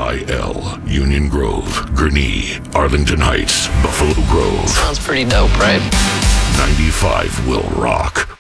IL, Union Grove, Gurnee, Arlington Heights, Buffalo Grove. Sounds pretty dope, right? 95 will rock.